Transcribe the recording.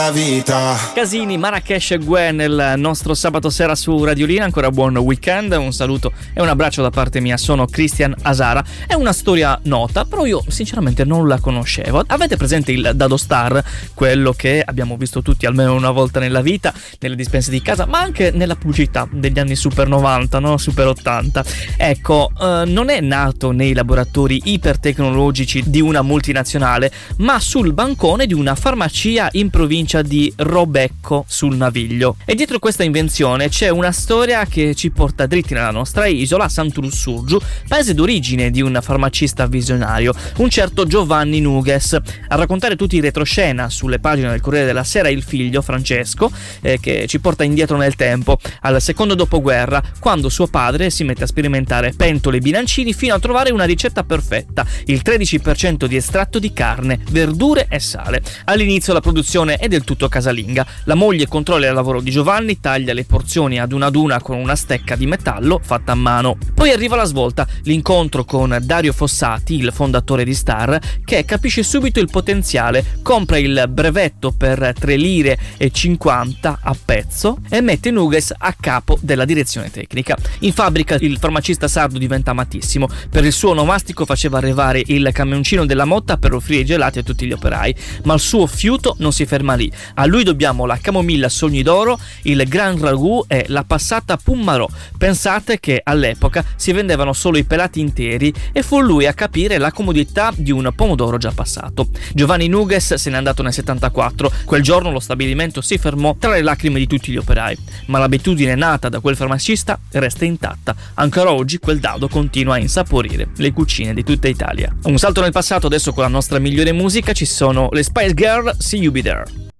vita. Casini, Marrakesh e Gwen nel nostro sabato sera su Radiolina. Ancora buon weekend, un saluto e un abbraccio da parte mia. Sono Christian Asara. È una storia nota, però io sinceramente non la conoscevo. Avete presente il Dado Star? Quello che abbiamo visto tutti almeno una volta nella vita, nelle dispense di casa, ma anche nella pubblicità degli anni Super 90, no? Super 80. Ecco, non è nato nei laboratori ipertecnologici di una multinazionale, ma sul bancone di una farmacia in provincia di Robecco sul Naviglio. E dietro questa invenzione c'è una storia che ci porta dritti nella nostra isola, Sant'Lussurgiu, paese d'origine di un farmacista visionario, un certo Giovanni Nughes. A raccontare tutti i retroscena sulle pagine del Corriere della Sera il figlio Francesco, che ci porta indietro nel tempo, al secondo dopoguerra, quando suo padre si mette a sperimentare pentole e bilancini fino a trovare una ricetta perfetta: il 13% di estratto di carne, verdure e sale. All'inizio la produzione è del tutto casalinga. La moglie controlla il lavoro di Giovanni, taglia le porzioni ad una con una stecca di metallo fatta a mano. Poi arriva la svolta, l'incontro con Dario Fossati, il fondatore di Star, che capisce subito il potenziale, compra il brevetto per 3,50 lire a pezzo e mette Nughes a capo della direzione tecnica. In fabbrica il farmacista sardo diventa amatissimo. Per il suo onomastico faceva arrivare il camioncino della Motta per offrire i gelati a tutti gli operai, ma il suo fiuto non si ferma lì. A lui dobbiamo la camomilla Sogni d'Oro, il Gran Ragù e la passata Pummarò. Pensate che all'epoca si vendevano solo i pelati interi e fu lui a capire la comodità di un pomodoro già passato. Giovanni Nughes se n'è andato nel 74. Quel giorno lo stabilimento si fermò tra le lacrime di tutti gli operai, ma l'abitudine nata da quel farmacista resta intatta. Ancora oggi quel dado continua a insaporire le cucine di tutta Italia. Un salto nel passato adesso con la nostra migliore musica. Ci sono le Spice Girl, See You Be There.